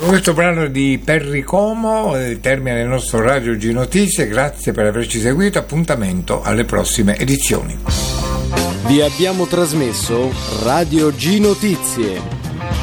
questo brano di Perry Como termina il nostro Radio G Notizie. Grazie per averci seguito, appuntamento alle prossime edizioni. Vi abbiamo trasmesso Radio G Notizie.